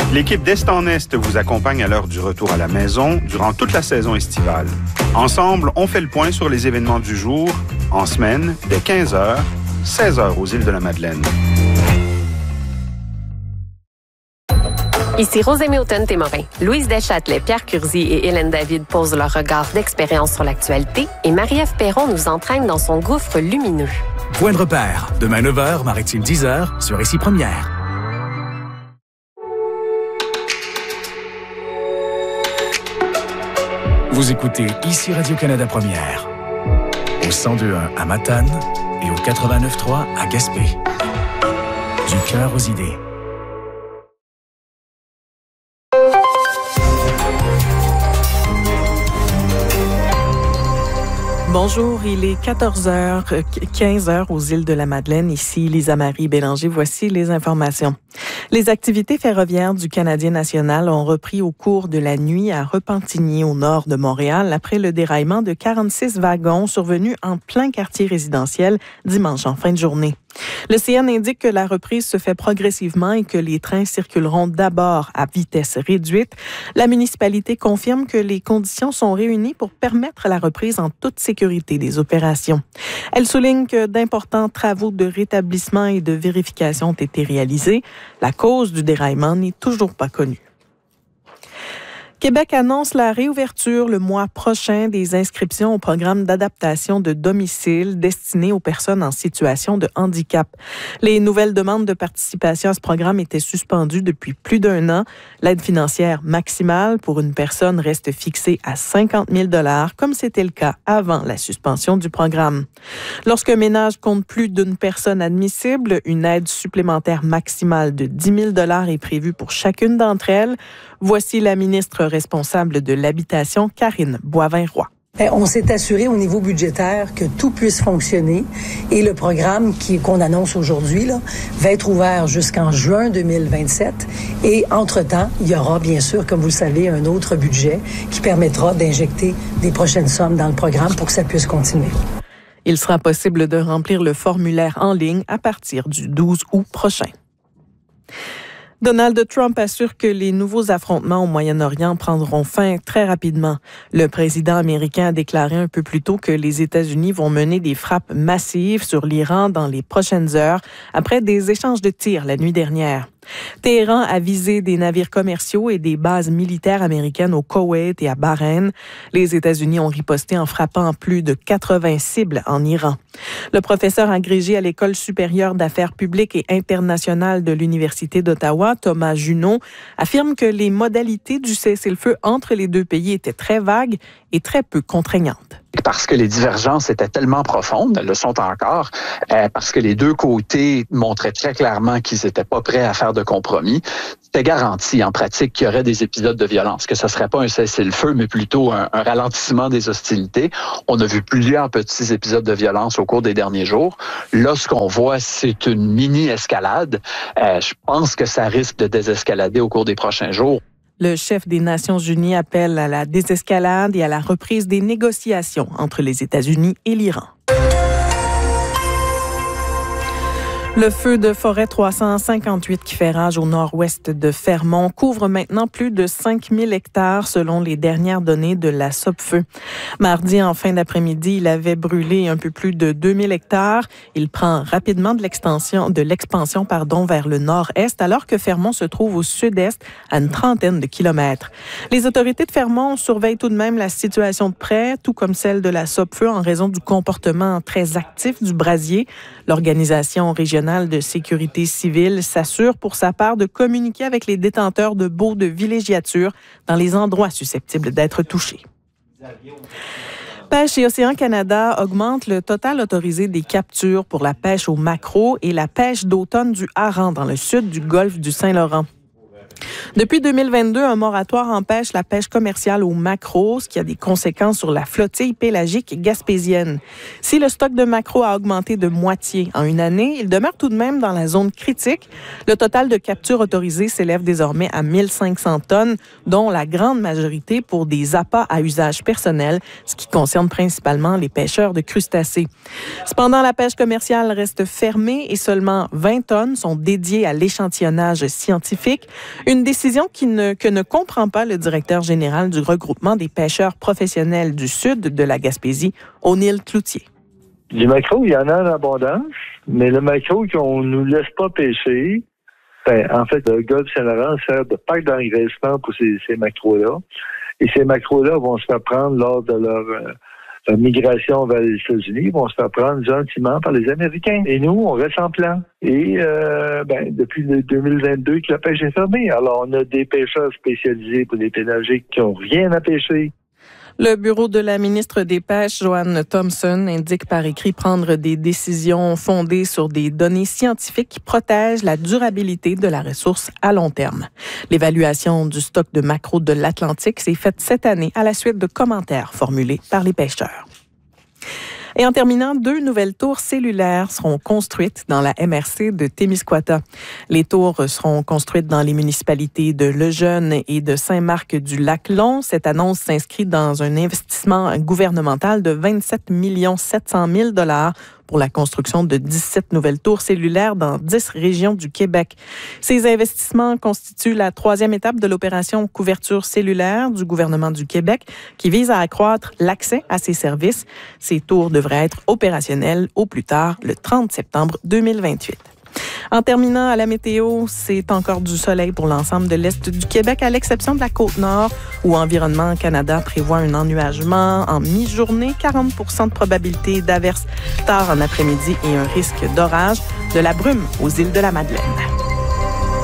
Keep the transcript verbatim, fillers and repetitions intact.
L'équipe d'Est en Est vous accompagne à l'heure du retour à la maison durant toute la saison estivale. Ensemble, on fait le point sur les événements du jour, en semaine, dès quinze heures, seize heures aux îles de la Madeleine. Ici Rosémie Automne-Témorin. Louise Deschâtelet, Pierre Curzi et Hélène David posent leur regard d'expérience sur l'actualité et Marie-Ève Perron nous entraîne dans son gouffre lumineux. Point de repère, demain neuf heures, Maritime dix heures, sur Ici Première. Vous écoutez Ici Radio-Canada Première, au cent deux point un à Matane et au quatre-vingt-neuf point trois à Gaspé. Du cœur aux idées. Bonjour, il est quatorze heures, quinze heures aux îles de la Madeleine. Ici, Lisa-Marie Bélanger. Voici les informations. Les activités ferroviaires du Canadien national ont repris au cours de la nuit à Repentigny, au nord de Montréal, après le déraillement de quarante-six wagons survenus en plein quartier résidentiel dimanche en fin de journée. Le C N indique que la reprise se fait progressivement et que les trains circuleront d'abord à vitesse réduite. La municipalité confirme que les conditions sont réunies pour permettre la reprise en toute sécurité des opérations. Elle souligne que d'importants travaux de rétablissement et de vérification ont été réalisés. La cause du déraillement n'est toujours pas connue. Québec annonce la réouverture le mois prochain des inscriptions au programme d'adaptation de domicile destiné aux personnes en situation de handicap. Les nouvelles demandes de participation à ce programme étaient suspendues depuis plus d'un an. L'aide financière maximale pour une personne reste fixée à cinquante mille dollars, comme c'était le cas avant la suspension du programme. Lorsqu'un ménage compte plus d'une personne admissible, une aide supplémentaire maximale de dix mille dollars est prévue pour chacune d'entre elles. Voici la ministre responsable de l'habitation, Karine Boivin-Roy. On s'est assuré au niveau budgétaire que tout puisse fonctionner et le programme qui, qu'on annonce aujourd'hui là, va être ouvert jusqu'en juin deux mille vingt-sept et entre-temps, il y aura bien sûr, comme vous le savez, un autre budget qui permettra d'injecter des prochaines sommes dans le programme pour que ça puisse continuer. Il sera possible de remplir le formulaire en ligne à partir du douze août prochain. Donald Trump assure que les nouveaux affrontements au Moyen-Orient prendront fin très rapidement. Le président américain a déclaré un peu plus tôt que les États-Unis vont mener des frappes massives sur l'Iran dans les prochaines heures, après des échanges de tirs la nuit dernière. Téhéran a visé des navires commerciaux et des bases militaires américaines au Koweït et à Bahreïn. Les États-Unis ont riposté en frappant plus de quatre-vingts cibles en Iran. Le professeur agrégé à l'École supérieure d'affaires publiques et internationales de l'Université d'Ottawa, Thomas Junot, affirme que les modalités du cessez-le-feu entre les deux pays étaient très vagues et très peu contraignantes. Parce que les divergences étaient tellement profondes, elles le sont encore, euh, parce que les deux côtés montraient très clairement qu'ils n'étaient pas prêts à faire de compromis. C'était garanti en pratique qu'il y aurait des épisodes de violence, que ce ne serait pas un cessez-le-feu, mais plutôt un, un ralentissement des hostilités. On a vu plusieurs petits épisodes de violence au cours des derniers jours. Là, ce qu'on voit, c'est une mini-escalade. Euh, je pense que ça risque de désescalader au cours des prochains jours. Le chef des Nations unies appelle à la désescalade et à la reprise des négociations entre les États-Unis et l'Iran. Le feu de forêt trois cent cinquante-huit qui fait rage au nord-ouest de Fermont couvre maintenant plus de cinq mille hectares selon les dernières données de la Sopfeu. Mardi, en fin d'après-midi, il avait brûlé un peu plus de deux mille hectares. Il prend rapidement de l'extension, de l'expansion pardon, vers le nord-est alors que Fermont se trouve au sud-est à une trentaine de kilomètres. Les autorités de Fermont surveillent tout de même la situation de près, tout comme celle de la Sopfeu en raison du comportement très actif du brasier. L'organisation régionale de sécurité civile s'assure pour sa part de communiquer avec les détenteurs de baux de villégiature dans les endroits susceptibles d'être touchés. Pêche et Océan Canada augmente le total autorisé des captures pour la pêche au maquereau et la pêche d'automne du hareng dans le sud du golfe du Saint-Laurent. Depuis deux mille vingt-deux, un moratoire empêche la pêche commerciale au maquereau, ce qui a des conséquences sur la flottille pélagique gaspésienne. Si le stock de maquereau a augmenté de moitié en une année, il demeure tout de même dans la zone critique. Le total de captures autorisées s'élève désormais à mille cinq cents tonnes, dont la grande majorité pour des appâts à usage personnel, ce qui concerne principalement les pêcheurs de crustacés. Cependant, la pêche commerciale reste fermée et seulement vingt tonnes sont dédiées à l'échantillonnage scientifique. Une décision décision qui ne, que ne comprend pas le directeur général du regroupement des pêcheurs professionnels du sud de la Gaspésie, O'Neill Cloutier. Du maquereau, il y en a en abondance, mais le maquereau qu'on nous laisse pas pêcher, ben, en fait, le golfe Saint-Laurent sert de parc d'engraissement pour ces, ces maquereaux-là. Et ces maquereaux-là vont se faire prendre lors de leur, euh, leur migration vers les États-Unis, vont se faire prendre gentiment par les Américains. Et nous, on reste en plan. Et euh, ben, depuis le deux mille vingt-deux que la pêche est fermée. Alors, on a des pêcheurs spécialisés pour les pélagiques qui n'ont rien à pêcher. Le bureau de la ministre des Pêches, Joanne Thompson, indique par écrit prendre des décisions fondées sur des données scientifiques qui protègent la durabilité de la ressource à long terme. L'évaluation du stock de maquereaux de l'Atlantique s'est faite cette année à la suite de commentaires formulés par les pêcheurs. Et en terminant, deux nouvelles tours cellulaires seront construites dans la M R C de Témiscouata. Les tours seront construites dans les municipalités de Lejeune et de Saint-Marc-du-Lac-Long. Cette annonce s'inscrit dans un investissement gouvernemental de vingt-sept millions sept cent mille dollars pour la construction de dix-sept nouvelles tours cellulaires dans dix régions du Québec. Ces investissements constituent la troisième étape de l'opération couverture cellulaire du gouvernement du Québec qui vise à accroître l'accès à ces services. Ces tours devraient être opérationnels au plus tard le trente septembre deux mille vingt-huit. En terminant à la météo, c'est encore du soleil pour l'ensemble de l'Est du Québec, à l'exception de la Côte-Nord, où Environnement Canada prévoit un ennuagement en mi-journée, quarante pour cent de probabilité d'averses tard en après-midi et un risque d'orage, de la brume aux îles de la Madeleine.